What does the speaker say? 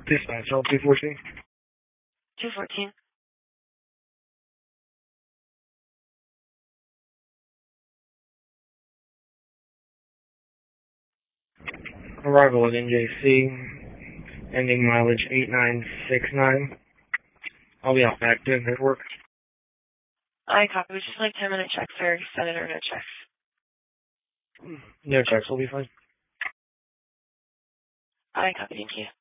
Dispatch, all 214. 214. Arrival at NJC, ending mileage 8969. I'll be out back doing paperwork. I copy. Would just like 10-minute checks or Senate or no checks? No checks will be fine. I copy. Thank you.